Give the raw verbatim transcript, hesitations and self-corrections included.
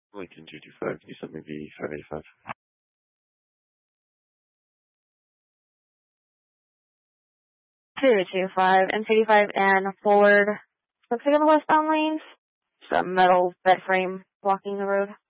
Lincoln two two five, can you send me the five eighty-five? two two five, M eighty-five and forward. Looks like on the westbound lanes. Some metal bed frame blocking the road.